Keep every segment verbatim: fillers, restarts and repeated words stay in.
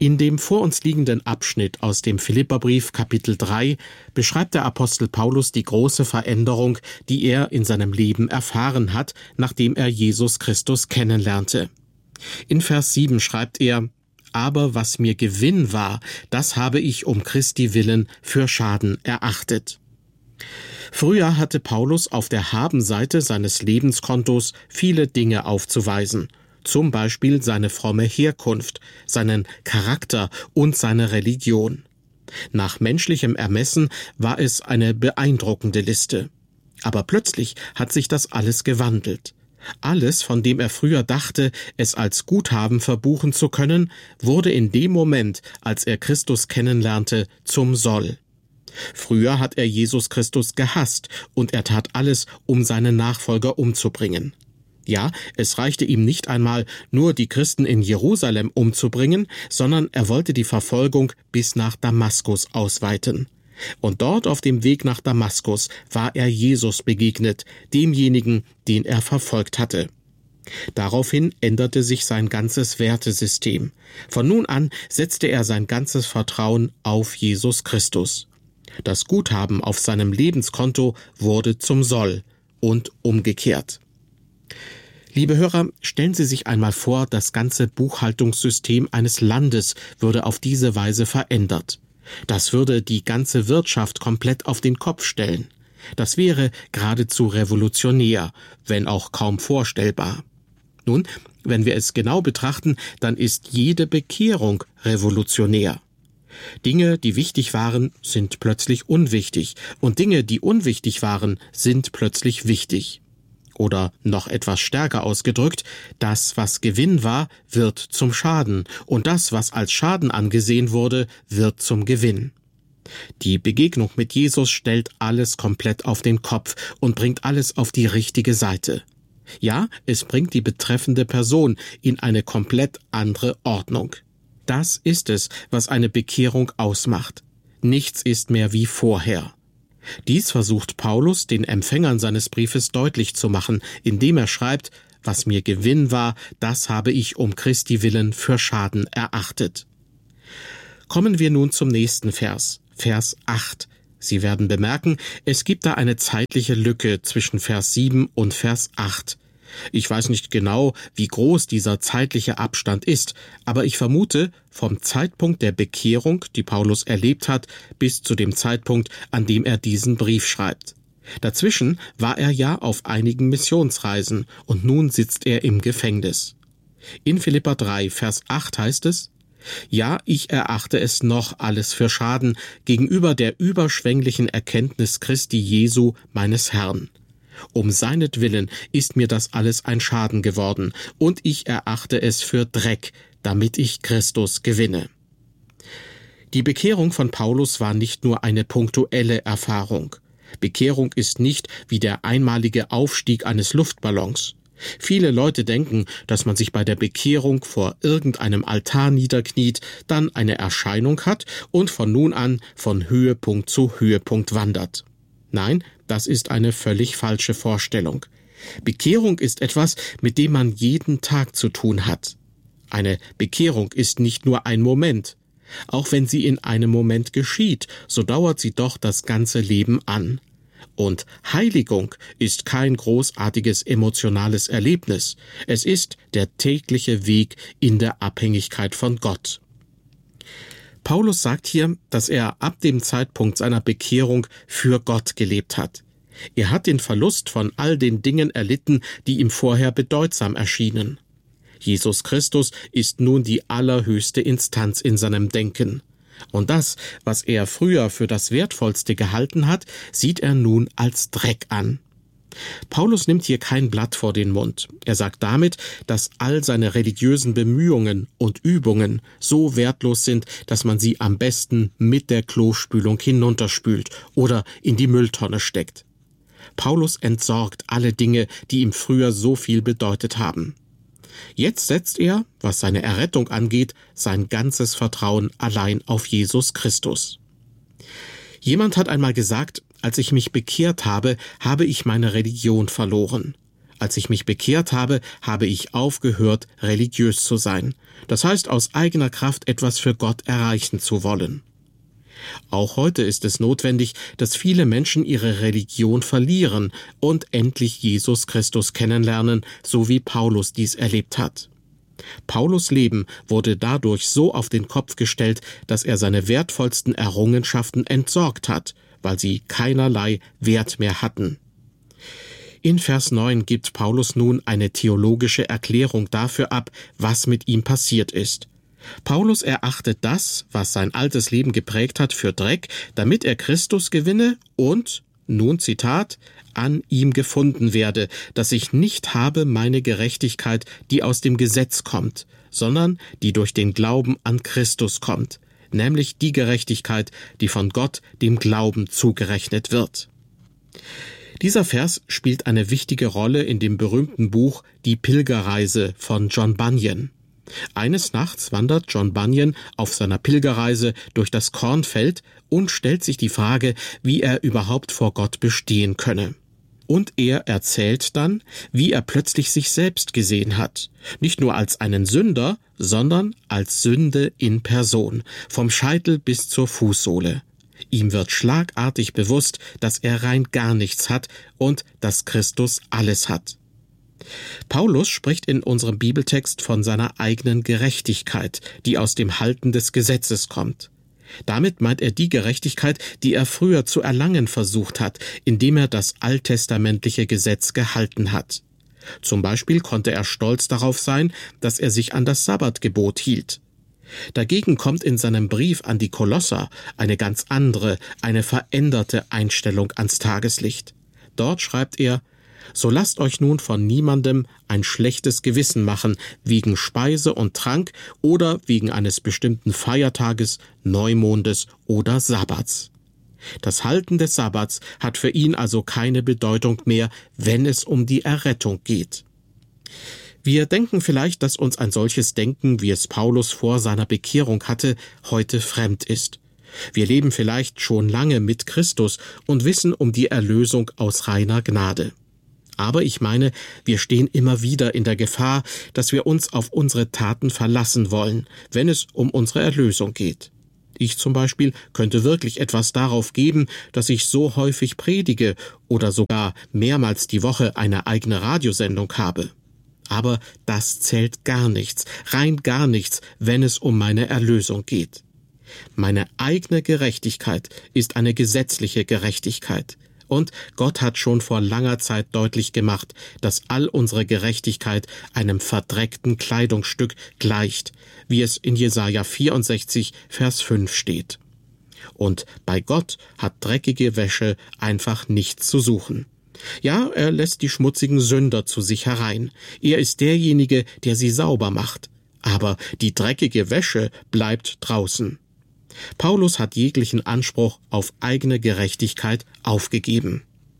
In dem vor uns liegenden Abschnitt aus dem Philipperbrief Kapitel drei beschreibt der Apostel Paulus die große Veränderung, die er in seinem Leben erfahren hat, nachdem er Jesus Christus kennenlernte. In Vers sieben schreibt er: Aber was mir Gewinn war, das habe ich um Christi willen für Schaden erachtet. Früher hatte Paulus auf der Habenseite seines Lebenskontos viele Dinge aufzuweisen, zum Beispiel seine fromme Herkunft, seinen Charakter und seine Religion. Nach menschlichem Ermessen war es eine beeindruckende Liste. Aber plötzlich hat sich das alles gewandelt. Alles, von dem er früher dachte, es als Guthaben verbuchen zu können, wurde in dem Moment, als er Christus kennenlernte, zum Soll. Früher hat er Jesus Christus gehasst und er tat alles, um seinen Nachfolger umzubringen. Ja, es reichte ihm nicht einmal, nur die Christen in Jerusalem umzubringen, sondern er wollte die Verfolgung bis nach Damaskus ausweiten. Und dort auf dem Weg nach Damaskus war er Jesus begegnet, demjenigen, den er verfolgt hatte. Daraufhin änderte sich sein ganzes Wertesystem. Von nun an setzte er sein ganzes Vertrauen auf Jesus Christus. Das Guthaben auf seinem Lebenskonto wurde zum Soll und umgekehrt. Liebe Hörer, stellen Sie sich einmal vor, das ganze Buchhaltungssystem eines Landes würde auf diese Weise verändert. Das würde die ganze Wirtschaft komplett auf den Kopf stellen. Das wäre geradezu revolutionär, wenn auch kaum vorstellbar. Nun, wenn wir es genau betrachten, dann ist jede Bekehrung revolutionär. Dinge, die wichtig waren, sind plötzlich unwichtig, und Dinge, die unwichtig waren, sind plötzlich wichtig. Oder noch etwas stärker ausgedrückt, das, was Gewinn war, wird zum Schaden, und das, was als Schaden angesehen wurde, wird zum Gewinn. Die Begegnung mit Jesus stellt alles komplett auf den Kopf und bringt alles auf die richtige Seite. Ja, es bringt die betreffende Person in eine komplett andere Ordnung. Das ist es, was eine Bekehrung ausmacht. Nichts ist mehr wie vorher. Dies versucht Paulus den Empfängern seines Briefes deutlich zu machen, indem er schreibt: Was mir Gewinn war, das habe ich um Christi willen für Schaden erachtet. Kommen wir nun zum nächsten Vers, Vers acht. Sie werden bemerken, es gibt da eine zeitliche Lücke zwischen Vers sieben und Vers acht. Ich weiß nicht genau, wie groß dieser zeitliche Abstand ist, aber ich vermute, vom Zeitpunkt der Bekehrung, die Paulus erlebt hat, bis zu dem Zeitpunkt, an dem er diesen Brief schreibt. Dazwischen war er ja auf einigen Missionsreisen und nun sitzt er im Gefängnis. In Philipper drei, Vers acht heißt es: Ja, ich erachte es noch alles für Schaden gegenüber der überschwänglichen Erkenntnis Christi Jesu, meines Herrn. Um seinetwillen ist mir das alles ein Schaden geworden, und ich erachte es für Dreck, damit ich Christus gewinne. Die Bekehrung von Paulus war nicht nur eine punktuelle Erfahrung. Bekehrung ist nicht wie der einmalige Aufstieg eines Luftballons. Viele Leute denken, dass man sich bei der Bekehrung vor irgendeinem Altar niederkniet, dann eine Erscheinung hat und von nun an von Höhepunkt zu Höhepunkt wandert. Nein, das ist eine völlig falsche Vorstellung. Bekehrung ist etwas, mit dem man jeden Tag zu tun hat. Eine Bekehrung ist nicht nur ein Moment. Auch wenn sie in einem Moment geschieht, so dauert sie doch das ganze Leben an. Und Heiligung ist kein großartiges emotionales Erlebnis. Es ist der tägliche Weg in der Abhängigkeit von Gott. Paulus sagt hier, dass er ab dem Zeitpunkt seiner Bekehrung für Gott gelebt hat. Er hat den Verlust von all den Dingen erlitten, die ihm vorher bedeutsam erschienen. Jesus Christus ist nun die allerhöchste Instanz in seinem Denken. Und das, was er früher für das Wertvollste gehalten hat, sieht er nun als Dreck an. Paulus nimmt hier kein Blatt vor den Mund. Er sagt damit, dass all seine religiösen Bemühungen und Übungen so wertlos sind, dass man sie am besten mit der Klospülung hinunterspült oder in die Mülltonne steckt. Paulus entsorgt alle Dinge, die ihm früher so viel bedeutet haben. Jetzt setzt er, was seine Errettung angeht, sein ganzes Vertrauen allein auf Jesus Christus. Jemand hat einmal gesagt: Als ich mich bekehrt habe, habe ich meine Religion verloren. Als ich mich bekehrt habe, habe ich aufgehört, religiös zu sein. Das heißt, aus eigener Kraft etwas für Gott erreichen zu wollen. Auch heute ist es notwendig, dass viele Menschen ihre Religion verlieren und endlich Jesus Christus kennenlernen, so wie Paulus dies erlebt hat. Paulus' Leben wurde dadurch so auf den Kopf gestellt, dass er seine wertvollsten Errungenschaften entsorgt hat, weil sie keinerlei Wert mehr hatten. In Vers neun gibt Paulus nun eine theologische Erklärung dafür ab, was mit ihm passiert ist. Paulus erachtet das, was sein altes Leben geprägt hat, für Dreck, damit er Christus gewinne und, nun Zitat, an ihm gefunden werde, dass ich nicht habe meine Gerechtigkeit, die aus dem Gesetz kommt, sondern die durch den Glauben an Christus kommt, nämlich die Gerechtigkeit, die von Gott dem Glauben zugerechnet wird. Dieser Vers spielt eine wichtige Rolle in dem berühmten Buch Die Pilgerreise von John Bunyan. Eines Nachts wandert John Bunyan auf seiner Pilgerreise durch das Kornfeld und stellt sich die Frage, wie er überhaupt vor Gott bestehen könne. Und er erzählt dann, wie er plötzlich sich selbst gesehen hat. Nicht nur als einen Sünder, sondern als Sünde in Person, vom Scheitel bis zur Fußsohle. Ihm wird schlagartig bewusst, dass er rein gar nichts hat und dass Christus alles hat. Paulus spricht in unserem Bibeltext von seiner eigenen Gerechtigkeit, die aus dem Halten des Gesetzes kommt. Damit meint er die Gerechtigkeit, die er früher zu erlangen versucht hat, indem er das alttestamentliche Gesetz gehalten hat. Zum Beispiel konnte er stolz darauf sein, dass er sich an das Sabbatgebot hielt. Dagegen kommt in seinem Brief an die Kolosser eine ganz andere, eine veränderte Einstellung ans Tageslicht. Dort schreibt er: So lasst euch nun von niemandem ein schlechtes Gewissen machen, wegen Speise und Trank oder wegen eines bestimmten Feiertages, Neumondes oder Sabbats. Das Halten des Sabbats hat für ihn also keine Bedeutung mehr, wenn es um die Errettung geht. Wir denken vielleicht, dass uns ein solches Denken, wie es Paulus vor seiner Bekehrung hatte, heute fremd ist. Wir leben vielleicht schon lange mit Christus und wissen um die Erlösung aus reiner Gnade. Aber ich meine, wir stehen immer wieder in der Gefahr, dass wir uns auf unsere Taten verlassen wollen, wenn es um unsere Erlösung geht. Ich zum Beispiel könnte wirklich etwas darauf geben, dass ich so häufig predige oder sogar mehrmals die Woche eine eigene Radiosendung habe. Aber das zählt gar nichts, rein gar nichts, wenn es um meine Erlösung geht. Meine eigene Gerechtigkeit ist eine gesetzliche Gerechtigkeit. Und Gott hat schon vor langer Zeit deutlich gemacht, dass all unsere Gerechtigkeit einem verdreckten Kleidungsstück gleicht, wie es in Jesaja vierundsechzig, Vers fünf steht. Und bei Gott hat dreckige Wäsche einfach nichts zu suchen. Ja, er lässt die schmutzigen Sünder zu sich herein. Er ist derjenige, der sie sauber macht. Aber die dreckige Wäsche bleibt draußen. Paulus hat jeglichen Anspruch auf eigene Gerechtigkeit aufgegeben.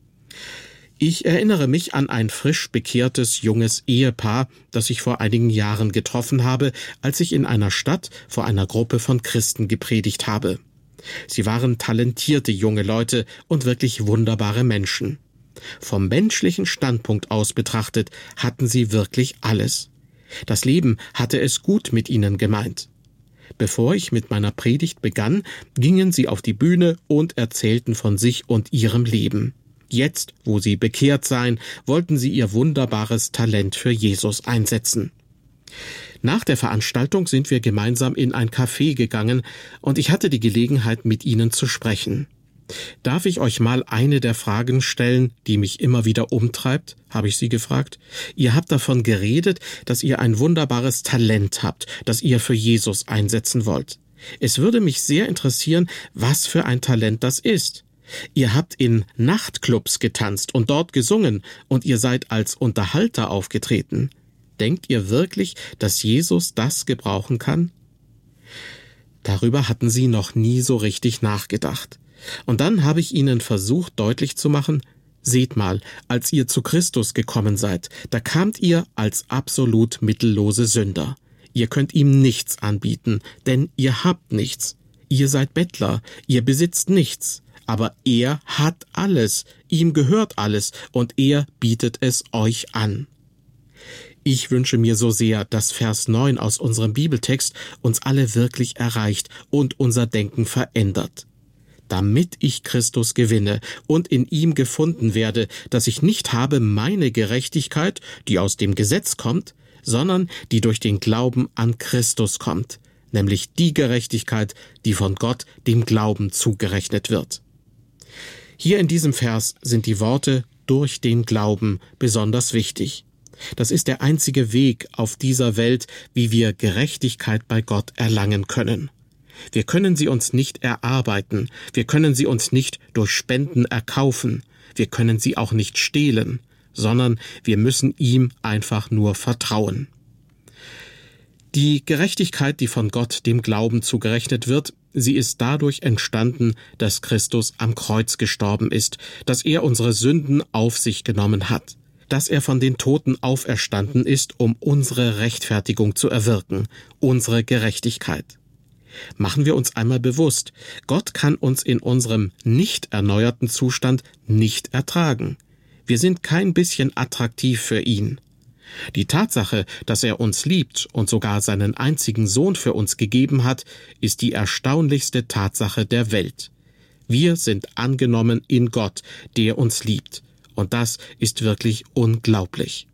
Ich erinnere mich an ein frisch bekehrtes junges Ehepaar, das ich vor einigen Jahren getroffen habe, als ich in einer Stadt vor einer Gruppe von Christen gepredigt habe. Sie waren talentierte junge Leute und wirklich wunderbare Menschen. Vom menschlichen Standpunkt aus betrachtet hatten sie wirklich alles. Das Leben hatte es gut mit ihnen gemeint. Bevor ich mit meiner Predigt begann, gingen sie auf die Bühne und erzählten von sich und ihrem Leben. Jetzt, wo sie bekehrt seien, wollten sie ihr wunderbares Talent für Jesus einsetzen. Nach der Veranstaltung sind wir gemeinsam in ein Café gegangen und ich hatte die Gelegenheit, mit ihnen zu sprechen. »Darf ich euch mal eine der Fragen stellen, die mich immer wieder umtreibt?« habe ich sie gefragt. »Ihr habt davon geredet, dass ihr ein wunderbares Talent habt, das ihr für Jesus einsetzen wollt. Es würde mich sehr interessieren, was für ein Talent das ist. Ihr habt in Nachtclubs getanzt und dort gesungen und ihr seid als Unterhalter aufgetreten. Denkt ihr wirklich, dass Jesus das gebrauchen kann?« Darüber hatten sie noch nie so richtig nachgedacht. Und dann habe ich ihnen versucht, deutlich zu machen: Seht mal, als ihr zu Christus gekommen seid, da kamt ihr als absolut mittellose Sünder. Ihr könnt ihm nichts anbieten, denn ihr habt nichts. Ihr seid Bettler, ihr besitzt nichts. aber er hat alles, ihm gehört alles und er bietet es euch an. Ich wünsche mir so sehr, dass Vers neun aus unserem Bibeltext uns alle wirklich erreicht und unser Denken verändert. Damit ich Christus gewinne und in ihm gefunden werde, dass ich nicht habe meine Gerechtigkeit, die aus dem Gesetz kommt, sondern die durch den Glauben an Christus kommt, nämlich die Gerechtigkeit, die von Gott dem Glauben zugerechnet wird. Hier in diesem Vers sind die Worte durch den Glauben besonders wichtig. Das ist der einzige Weg auf dieser Welt, wie wir Gerechtigkeit bei Gott erlangen können. Wir können sie uns nicht erarbeiten, wir können sie uns nicht durch Spenden erkaufen, wir können sie auch nicht stehlen, sondern wir müssen ihm einfach nur vertrauen. Die Gerechtigkeit, die von Gott dem Glauben zugerechnet wird, sie ist dadurch entstanden, dass Christus am Kreuz gestorben ist, dass er unsere Sünden auf sich genommen hat, dass er von den Toten auferstanden ist, um unsere Rechtfertigung zu erwirken, unsere Gerechtigkeit. Machen wir uns einmal bewusst, Gott kann uns in unserem nicht erneuerten Zustand nicht ertragen. Wir sind kein bisschen attraktiv für ihn. Die Tatsache, dass er uns liebt und sogar seinen einzigen Sohn für uns gegeben hat, ist die erstaunlichste Tatsache der Welt. Wir sind angenommen in Gott, der uns liebt. Und das ist wirklich unglaublich.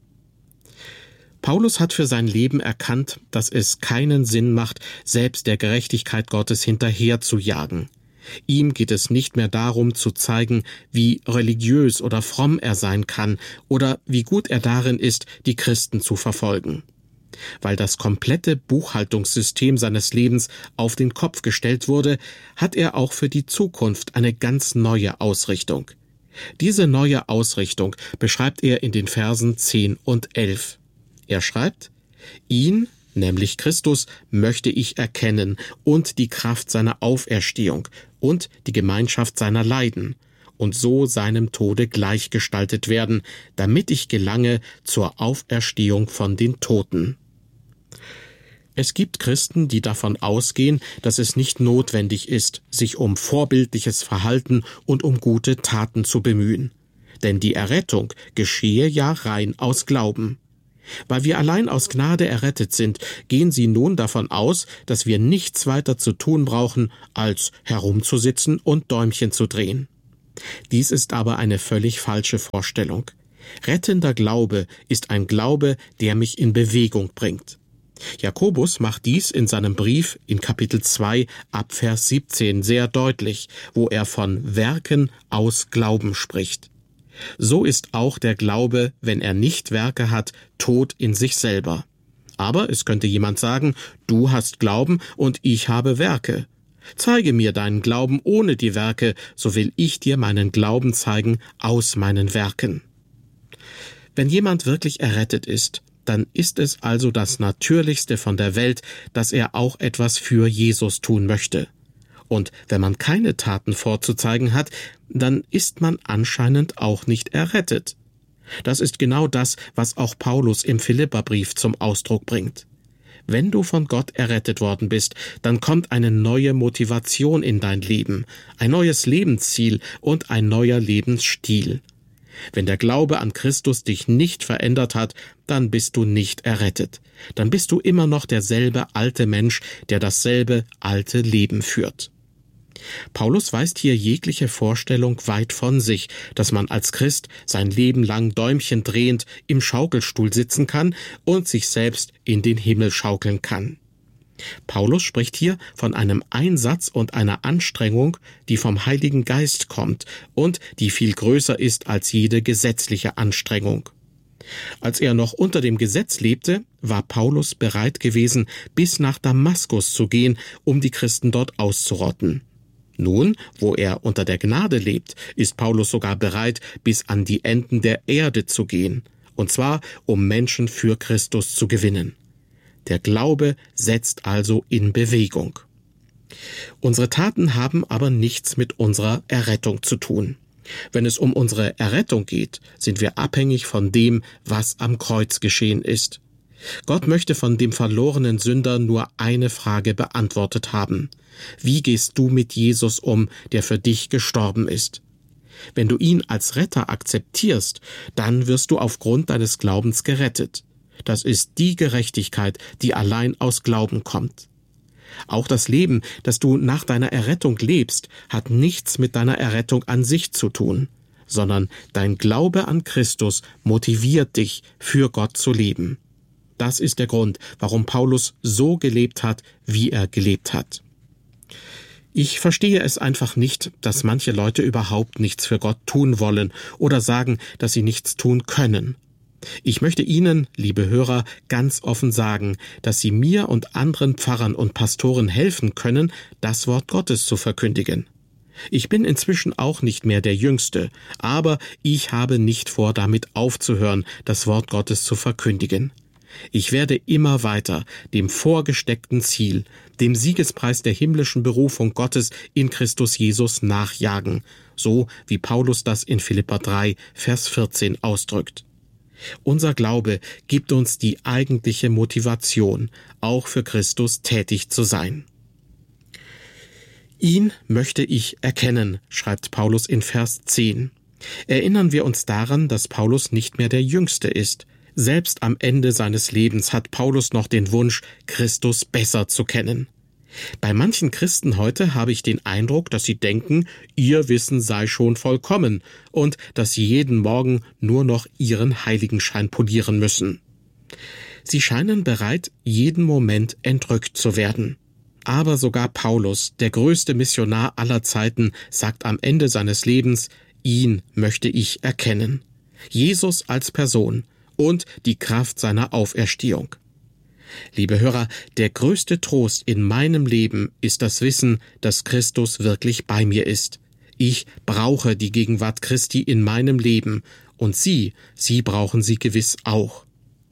Paulus hat für sein Leben erkannt, dass es keinen Sinn macht, selbst der Gerechtigkeit Gottes hinterher zu jagen. Ihm geht es nicht mehr darum zu zeigen, wie religiös oder fromm er sein kann oder wie gut er darin ist, die Christen zu verfolgen. Weil das komplette Buchhaltungssystem seines Lebens auf den Kopf gestellt wurde, hat er auch für die Zukunft eine ganz neue Ausrichtung. Diese neue Ausrichtung beschreibt er in den Versen zehn und elf. Er schreibt: Ihn, nämlich Christus, möchte ich erkennen und die Kraft seiner Auferstehung und die Gemeinschaft seiner Leiden und so seinem Tode gleichgestaltet werden, damit ich gelange zur Auferstehung von den Toten. Es gibt Christen, die davon ausgehen, dass es nicht notwendig ist, sich um vorbildliches Verhalten und um gute Taten zu bemühen. Denn die Errettung geschehe ja rein aus Glauben. Weil wir allein aus Gnade errettet sind, gehen sie nun davon aus, dass wir nichts weiter zu tun brauchen, als herumzusitzen und Däumchen zu drehen. Dies ist aber eine völlig falsche Vorstellung. Rettender Glaube ist ein Glaube, der mich in Bewegung bringt. Jakobus macht dies in seinem Brief in Kapitel zwei ab Vers siebzehn sehr deutlich, wo er von Werken aus Glauben spricht. So ist auch der Glaube, wenn er nicht Werke hat, tot in sich selber. Aber es könnte jemand sagen, du hast Glauben und ich habe Werke. Zeige mir deinen Glauben ohne die Werke, so will ich dir meinen Glauben zeigen aus meinen Werken. Wenn jemand wirklich errettet ist, dann ist es also das Natürlichste von der Welt, dass er auch etwas für Jesus tun möchte. Und wenn man keine Taten vorzuzeigen hat, dann ist man anscheinend auch nicht errettet. Das ist genau das, was auch Paulus im Philipperbrief zum Ausdruck bringt. Wenn du von Gott errettet worden bist, dann kommt eine neue Motivation in dein Leben, ein neues Lebensziel und ein neuer Lebensstil. Wenn der Glaube an Christus dich nicht verändert hat, dann bist du nicht errettet. Dann bist du immer noch derselbe alte Mensch, der dasselbe alte Leben führt. Paulus weist hier jegliche Vorstellung weit von sich, dass man als Christ sein Leben lang Däumchen drehend im Schaukelstuhl sitzen kann und sich selbst in den Himmel schaukeln kann. Paulus spricht hier von einem Einsatz und einer Anstrengung, die vom Heiligen Geist kommt und die viel größer ist als jede gesetzliche Anstrengung. Als er noch unter dem Gesetz lebte, war Paulus bereit gewesen, bis nach Damaskus zu gehen, um die Christen dort auszurotten. Nun, wo er unter der Gnade lebt, ist Paulus sogar bereit, bis an die Enden der Erde zu gehen, und zwar um Menschen für Christus zu gewinnen. Der Glaube setzt also in Bewegung. Unsere Taten haben aber nichts mit unserer Errettung zu tun. Wenn es um unsere Errettung geht, sind wir abhängig von dem, was am Kreuz geschehen ist. Gott möchte von dem verlorenen Sünder nur eine Frage beantwortet haben. Wie gehst du mit Jesus um, der für dich gestorben ist? Wenn du ihn als Retter akzeptierst, dann wirst du aufgrund deines Glaubens gerettet. Das ist die Gerechtigkeit, die allein aus Glauben kommt. Auch das Leben, das du nach deiner Errettung lebst, hat nichts mit deiner Errettung an sich zu tun, sondern dein Glaube an Christus motiviert dich, für Gott zu leben. Das ist der Grund, warum Paulus so gelebt hat, wie er gelebt hat. Ich verstehe es einfach nicht, dass manche Leute überhaupt nichts für Gott tun wollen oder sagen, dass sie nichts tun können. Ich möchte Ihnen, liebe Hörer, ganz offen sagen, dass Sie mir und anderen Pfarrern und Pastoren helfen können, das Wort Gottes zu verkündigen. Ich bin inzwischen auch nicht mehr der Jüngste, aber ich habe nicht vor, damit aufzuhören, das Wort Gottes zu verkündigen. Ich werde immer weiter dem vorgesteckten Ziel, dem Siegespreis der himmlischen Berufung Gottes in Christus Jesus nachjagen, so wie Paulus das in Philipper drei, Vers vierzehn ausdrückt. Unser Glaube gibt uns die eigentliche Motivation, auch für Christus tätig zu sein. Ihn möchte ich erkennen, schreibt Paulus in Vers zehn. Erinnern wir uns daran, dass Paulus nicht mehr der Jüngste ist. Selbst am Ende seines Lebens hat Paulus noch den Wunsch, Christus besser zu kennen. Bei manchen Christen heute habe ich den Eindruck, dass sie denken, ihr Wissen sei schon vollkommen und dass sie jeden Morgen nur noch ihren Heiligenschein polieren müssen. Sie scheinen bereit, jeden Moment entrückt zu werden. Aber sogar Paulus, der größte Missionar aller Zeiten, sagt am Ende seines Lebens, ihn möchte ich erkennen. Jesus als Person und die Kraft seiner Auferstehung. Liebe Hörer, der größte Trost in meinem Leben ist das Wissen, dass Christus wirklich bei mir ist. Ich brauche die Gegenwart Christi in meinem Leben und Sie, Sie brauchen sie gewiss auch.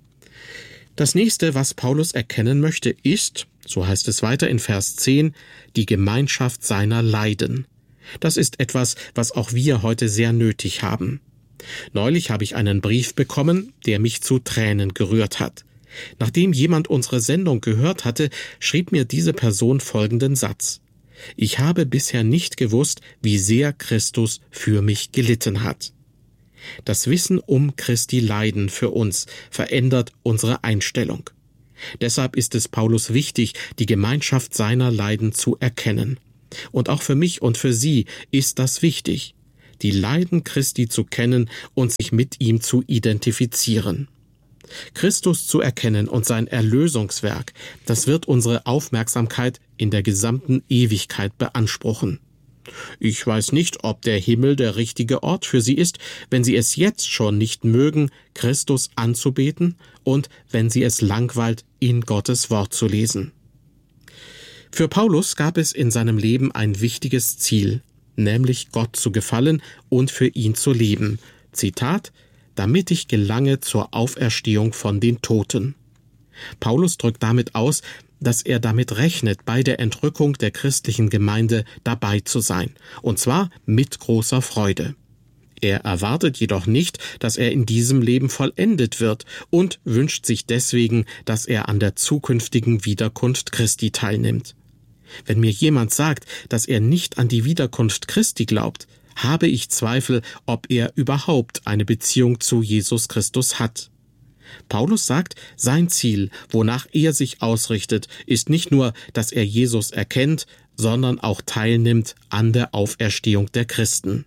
Das nächste, was Paulus erkennen möchte, ist, so heißt es weiter in Vers zehn, die Gemeinschaft seiner Leiden. Das ist etwas, was auch wir heute sehr nötig haben. Neulich habe ich einen Brief bekommen, der mich zu Tränen gerührt hat. Nachdem jemand unsere Sendung gehört hatte, schrieb mir diese Person folgenden Satz: Ich habe bisher nicht gewusst, wie sehr Christus für mich gelitten hat. Das Wissen um Christi Leiden für uns verändert unsere Einstellung. Deshalb ist es Paulus wichtig, die Gemeinschaft seiner Leiden zu erkennen. Und auch für mich und für Sie ist das wichtig, die Leiden Christi zu kennen und sich mit ihm zu identifizieren. Christus zu erkennen und sein Erlösungswerk, das wird unsere Aufmerksamkeit in der gesamten Ewigkeit beanspruchen. Ich weiß nicht, ob der Himmel der richtige Ort für Sie ist, wenn Sie es jetzt schon nicht mögen, Christus anzubeten und wenn Sie es langweilt, in Gottes Wort zu lesen. Für Paulus gab es in seinem Leben ein wichtiges Ziel, nämlich Gott zu gefallen und für ihn zu leben. Zitat: damit ich gelange zur Auferstehung von den Toten. Paulus drückt damit aus, dass er damit rechnet, bei der Entrückung der christlichen Gemeinde dabei zu sein, und zwar mit großer Freude. Er erwartet jedoch nicht, dass er in diesem Leben vollendet wird und wünscht sich deswegen, dass er an der zukünftigen Wiederkunft Christi teilnimmt. Wenn mir jemand sagt, dass er nicht an die Wiederkunft Christi glaubt, habe ich Zweifel, ob er überhaupt eine Beziehung zu Jesus Christus hat. Paulus sagt, sein Ziel, wonach er sich ausrichtet, ist nicht nur, dass er Jesus erkennt, sondern auch teilnimmt an der Auferstehung der Christen.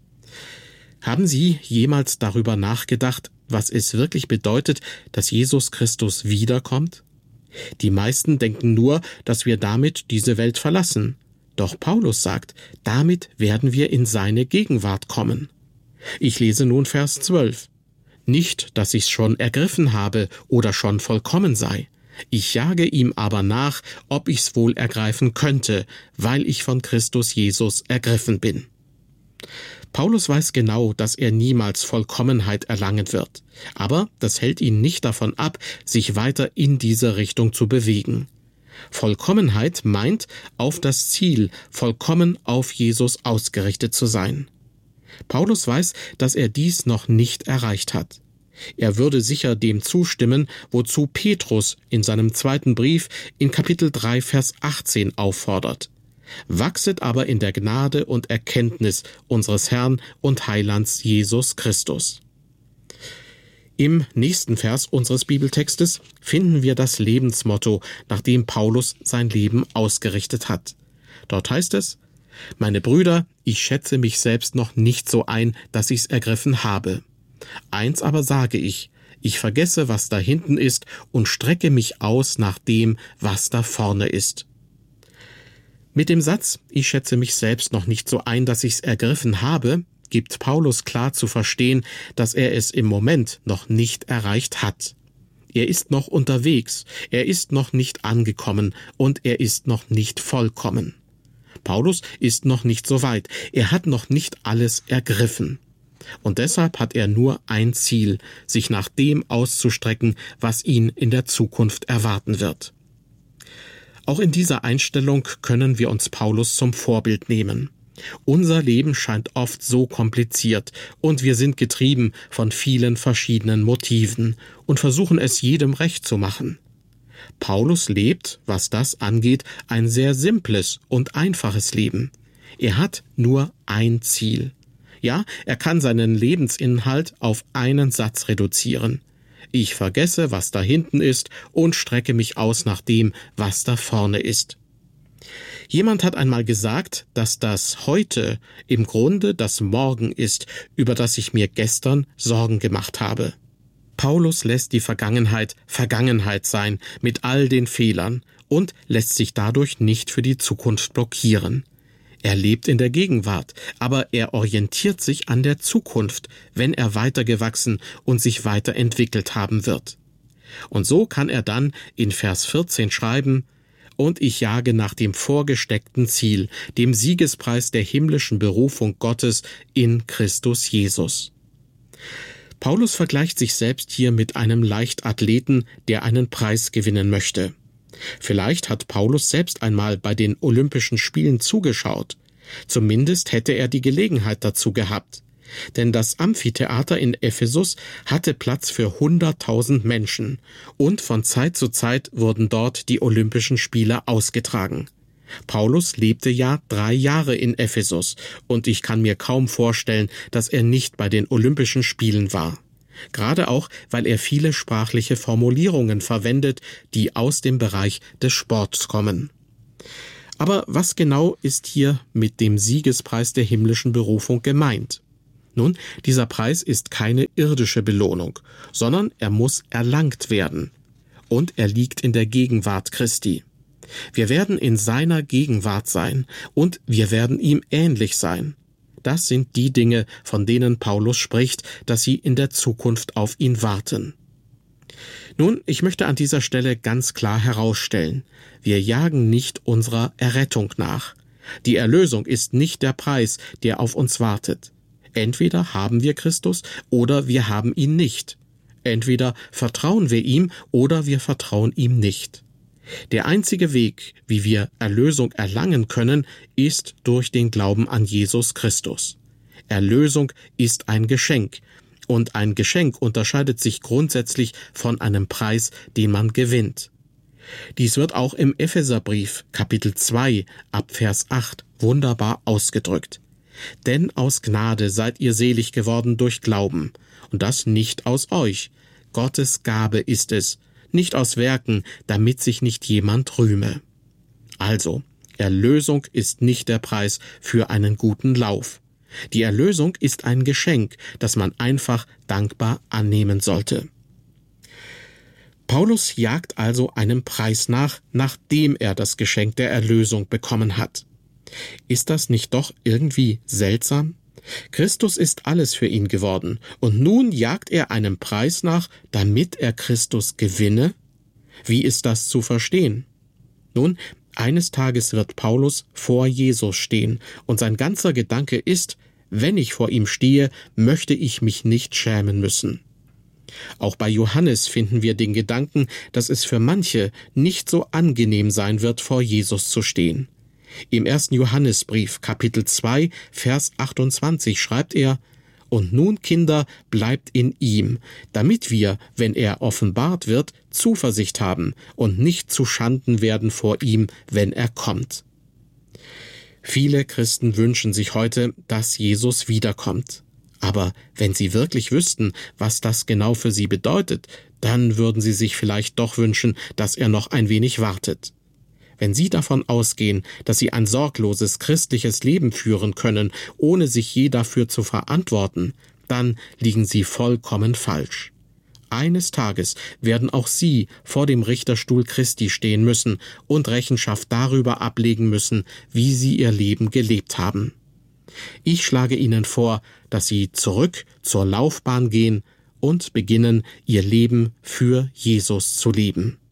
Haben Sie jemals darüber nachgedacht, was es wirklich bedeutet, dass Jesus Christus wiederkommt? Die meisten denken nur, dass wir damit diese Welt verlassen. Doch Paulus sagt, damit werden wir in seine Gegenwart kommen. Ich lese nun Vers zwölf. Nicht, dass ich's schon ergriffen habe oder schon vollkommen sei. Ich jage ihm aber nach, ob ich's wohl ergreifen könnte, weil ich von Christus Jesus ergriffen bin. Paulus weiß genau, dass er niemals Vollkommenheit erlangen wird. Aber das hält ihn nicht davon ab, sich weiter in diese Richtung zu bewegen. Vollkommenheit meint, auf das Ziel, vollkommen auf Jesus ausgerichtet zu sein. Paulus weiß, dass er dies noch nicht erreicht hat. Er würde sicher dem zustimmen, wozu Petrus in seinem zweiten Brief in Kapitel drei, Vers achtzehn auffordert. Wachset aber in der Gnade und Erkenntnis unseres Herrn und Heilands Jesus Christus. Im nächsten Vers unseres Bibeltextes finden wir das Lebensmotto, nach dem Paulus sein Leben ausgerichtet hat. Dort heißt es: Meine Brüder, ich schätze mich selbst noch nicht so ein, dass ich's ergriffen habe. Eins aber sage ich, ich vergesse, was da hinten ist und strecke mich aus nach dem, was da vorne ist. Mit dem Satz, ich schätze mich selbst noch nicht so ein, dass ich's ergriffen habe, gibt Paulus klar zu verstehen, dass er es im Moment noch nicht erreicht hat. Er ist noch unterwegs, er ist noch nicht angekommen und er ist noch nicht vollkommen. Paulus ist noch nicht so weit, er hat noch nicht alles ergriffen. Und deshalb hat er nur ein Ziel, sich nach dem auszustrecken, was ihn in der Zukunft erwarten wird. Auch in dieser Einstellung können wir uns Paulus zum Vorbild nehmen. Unser Leben scheint oft so kompliziert und wir sind getrieben von vielen verschiedenen Motiven und versuchen es jedem recht zu machen. Paulus lebt, was das angeht, ein sehr simples und einfaches Leben. Er hat nur ein Ziel. Ja, er kann seinen Lebensinhalt auf einen Satz reduzieren. Ich vergesse, was da hinten ist und strecke mich aus nach dem, was da vorne ist. Jemand hat einmal gesagt, dass das Heute im Grunde das Morgen ist, über das ich mir gestern Sorgen gemacht habe. Paulus lässt die Vergangenheit Vergangenheit sein, mit all den Fehlern, und lässt sich dadurch nicht für die Zukunft blockieren. Er lebt in der Gegenwart, aber er orientiert sich an der Zukunft, wenn er weitergewachsen und sich weiterentwickelt haben wird. Und so kann er dann in Vers vierzehn schreiben: Und ich jage nach dem vorgesteckten Ziel, dem Siegespreis der himmlischen Berufung Gottes in Christus Jesus. Paulus vergleicht sich selbst hier mit einem Leichtathleten, der einen Preis gewinnen möchte. Vielleicht hat Paulus selbst einmal bei den Olympischen Spielen zugeschaut. Zumindest hätte er die Gelegenheit dazu gehabt. Denn das Amphitheater in Ephesus hatte Platz für hunderttausend Menschen und von Zeit zu Zeit wurden dort die Olympischen Spiele ausgetragen. Paulus lebte ja drei Jahre in Ephesus und ich kann mir kaum vorstellen, dass er nicht bei den Olympischen Spielen war. Gerade auch, weil er viele sprachliche Formulierungen verwendet, die aus dem Bereich des Sports kommen. Aber was genau ist hier mit dem Siegespreis der himmlischen Berufung gemeint? Nun, dieser Preis ist keine irdische Belohnung, sondern er muss erlangt werden. Und er liegt in der Gegenwart Christi. Wir werden in seiner Gegenwart sein und wir werden ihm ähnlich sein. Das sind die Dinge, von denen Paulus spricht, dass sie in der Zukunft auf ihn warten. Nun, ich möchte an dieser Stelle ganz klar herausstellen, wir jagen nicht unserer Errettung nach. Die Erlösung ist nicht der Preis, der auf uns wartet. Entweder haben wir Christus oder wir haben ihn nicht. Entweder vertrauen wir ihm oder wir vertrauen ihm nicht. Der einzige Weg, wie wir Erlösung erlangen können, ist durch den Glauben an Jesus Christus. Erlösung ist ein Geschenk, und ein Geschenk unterscheidet sich grundsätzlich von einem Preis, den man gewinnt. Dies wird auch im Epheserbrief, Kapitel zwei, ab Vers acht, wunderbar ausgedrückt. Denn aus Gnade seid ihr selig geworden durch Glauben, und das nicht aus euch. Gottes Gabe ist es, nicht aus Werken, damit sich nicht jemand rühme. Also, Erlösung ist nicht der Preis für einen guten Lauf. Die Erlösung ist ein Geschenk, das man einfach dankbar annehmen sollte. Paulus jagt also einem Preis nach, nachdem er das Geschenk der Erlösung bekommen hat. Ist das nicht doch irgendwie seltsam? Christus ist alles für ihn geworden, und nun jagt er einem Preis nach, damit er Christus gewinne? Wie ist das zu verstehen? Nun, eines Tages wird Paulus vor Jesus stehen, und sein ganzer Gedanke ist, wenn ich vor ihm stehe, möchte ich mich nicht schämen müssen. Auch bei Johannes finden wir den Gedanken, dass es für manche nicht so angenehm sein wird, vor Jesus zu stehen. Im ersten Johannesbrief, Kapitel zwei, Vers achtundzwanzig schreibt er: Und nun, Kinder, bleibt in ihm, damit wir, wenn er offenbart wird, Zuversicht haben und nicht zu Schanden werden vor ihm, wenn er kommt. Viele Christen wünschen sich heute, dass Jesus wiederkommt. Aber wenn sie wirklich wüssten, was das genau für sie bedeutet, dann würden sie sich vielleicht doch wünschen, dass er noch ein wenig wartet. Wenn Sie davon ausgehen, dass Sie ein sorgloses christliches Leben führen können, ohne sich je dafür zu verantworten, dann liegen Sie vollkommen falsch. Eines Tages werden auch Sie vor dem Richterstuhl Christi stehen müssen und Rechenschaft darüber ablegen müssen, wie Sie Ihr Leben gelebt haben. Ich schlage Ihnen vor, dass Sie zurück zur Laufbahn gehen und beginnen, Ihr Leben für Jesus zu leben.